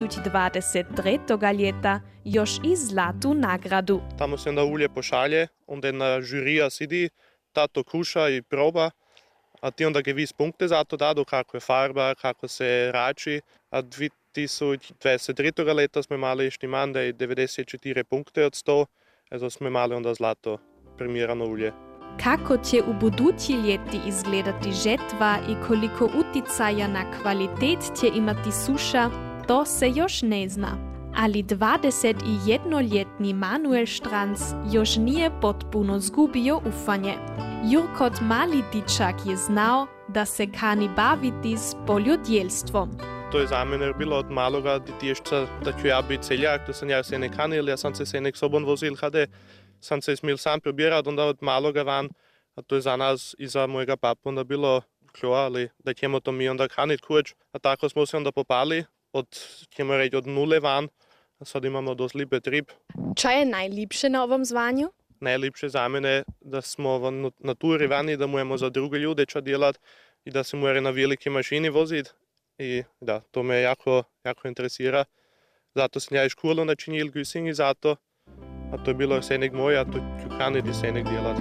2023. ljeta još i zlatu nagradu. Tamo se onda ulje pošalje, onda jedna žirija sidi, tato kuša i proba, a ti onda gewiss punkte za to dadu, kako je farba, kako se rači, a 2023. leta smo imali štimande i 94 punkte od 100, also smo imali onda zlato premirano ulje. Kako će u budući ljeti izgledati žetva i koliko uticaja na kvalitet će imati suša, to se još ne zna. Ali 21-ljetni Manuel Stranc još nije potpuno zgubio ufanje. Jurkot mali dičak je znao da se kani baviti s poljodjelstvom. To je za mene bilo od maloga djetešca da ću ja biti seljak, da sam ja se ne kanil, ja sam se nek sobom vozil, hade sam se smil sam probjerat, onda od maloga van, a to je za nas i za mojega papu onda bilo klo, ali da ćemo to mi onda kanit kuć, a tako smo se onda popali, ćemo reći od nule van, a sad imamo dost libe trib. Čo je najljepše na ovom zvanju? Najljepše za mene da smo v naturi vani, da mojemo za druge ljude čo djelat i da se more na velike mašini vozit. I da, to me jako interesira. Zato sam ja i školu načinil Güssing i zato, a to je bilo senek moj, a to ću kanit i senek djelat.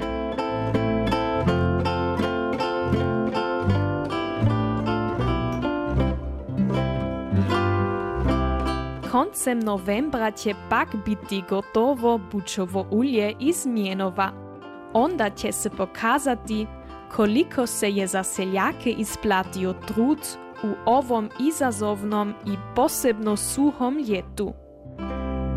Koncem novembra će pak biti gotovo bučovo ulje iz Mjenova. Onda će se pokazati koliko se je za seljake isplatio trud u ovom izazovnom i posebno suhom ljetu.